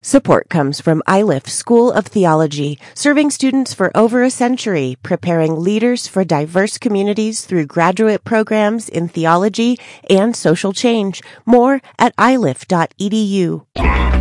Support comes from Iliff School of Theology, serving students for over a century, preparing leaders for diverse communities through graduate programs in theology and social change. More at iliff.edu.